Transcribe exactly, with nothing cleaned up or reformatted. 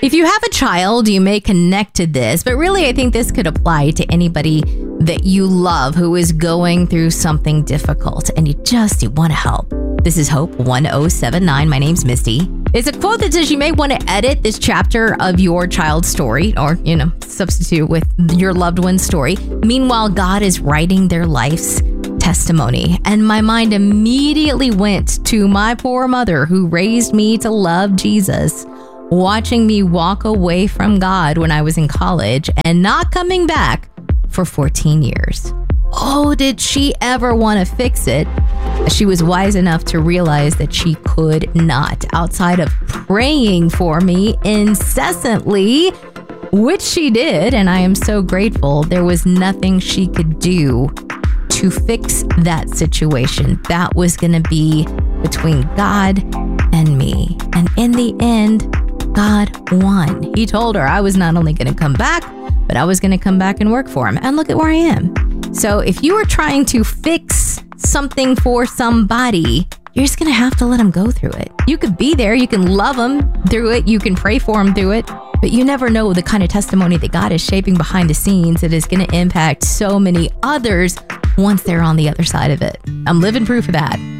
If you have a child, you may connect to this, but really I think this could apply to anybody that you love who is going through something difficult and you just you want to help. This is Hope one oh seven nine. My name's Misty. It's a quote that says you may want to edit this chapter of your child's story or, you know, substitute with your loved one's story. Meanwhile, God is writing their life's testimony. And my mind immediately went to my poor mother who raised me to love Jesus, watching me walk away from God when I was in college and not coming back for fourteen years. Oh, did she ever want to fix it? She was wise enough to realize that she could not, outside of praying for me incessantly, which she did, and I am so grateful. There was nothing she could do to fix that situation. That was going to be between God and me. And in the end, God won. He told her I was not only going to come back, but I was going to come back and work for him. And look at where I am. So if you are trying to fix something for somebody, you're just going to have to let them go through it. You could be there. You can love them through it. You can pray for them through it. But you never know the kind of testimony that God is shaping behind the scenes that is going to impact so many others once they're on the other side of it. I'm living proof of that.